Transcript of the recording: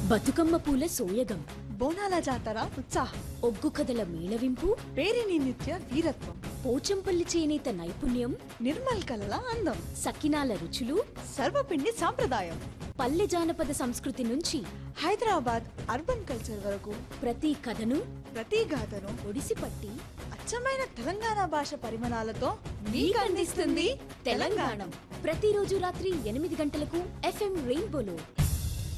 బతుకమ్మ పూల సోయగం, బోనాల జాతర ఉత్సాహం, ఒగ్గు కథల మేళవింపు, పేరిని నిత్య వీరత్వం, పోచంపల్లి చేనేత నైపుణ్యం, నిర్మల్ కలల అందం, సకినాల రుచులు, సర్వపిండి సాంప్రదాయం, పల్లె జానపద సంస్కృతి నుంచి హైదరాబాద్ అర్బన్ కల్చర్ వరకు ప్రతి కథను, ప్రతి గాథను ఒడిసిపట్టి అచ్చమైన తెలంగాణ భాష పరిమాణాలతో మీకు అందిస్తుంది తెలంగాణ. ప్రతిరోజు రాత్రి 8 గంటలకు FM రెయిన్బోలో.